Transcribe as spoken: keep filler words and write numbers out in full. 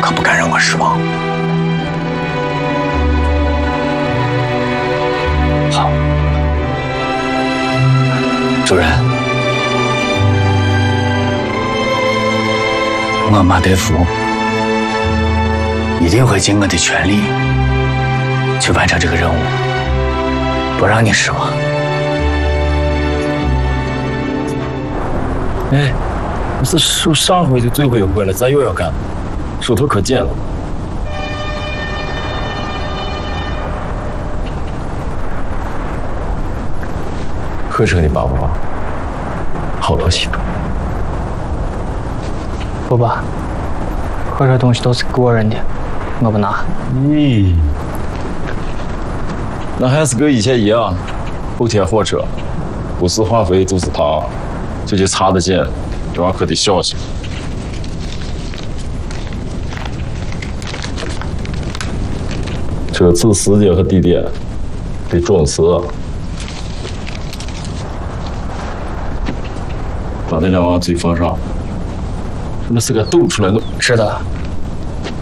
可不敢让我失望。好，主任，我马德福一定会尽我的全力去完成这个任务，不让你失望。 哎，不是说上回就最后一回了，咱又要干，手头可贱了。喝车你爸不爸？好多媳妇。 不爸，喝这东西都是个人的，我不拿。 咦，那还是跟以前一样，后天货车，不是化肥就是糖，这就查得见，这玩意可得小心。这次时间和地点得准时。把那两往嘴放上，那是个抖出来的。 是的。